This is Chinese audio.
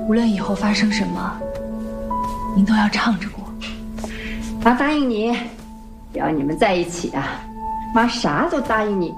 无论以后发生什么，您都要唱着过。 妈答应你，只要你们在一起啊，妈啥都答应你。